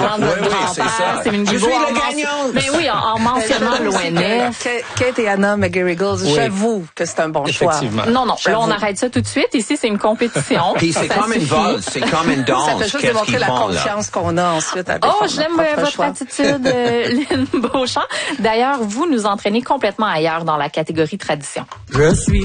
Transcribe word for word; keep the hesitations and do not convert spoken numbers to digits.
parlant de Oui, votre oui, grand-père, c'est ça. c'est une Je suis la gagnante. Mais oui, en, en mentionnant l'O N F. Kate et Anna McGarrigle, Oui. j'avoue que c'est un bon choix. Effectivement. Non, non, J'avoue. là, on arrête ça tout de suite. Ici, c'est une compétition. Puis c'est Ça comme une suffit. valse, c'est comme une danse. Ça fait juste Qu'est-ce démontrer qu'ils la font, là? confiance qu'on a ensuite à Oh, défendre j'aime notre euh, propre votre choix. attitude, euh, Lynn Beauchamp. D'ailleurs, vous nous entraînez complètement ailleurs dans la catégorie tradition. Je suis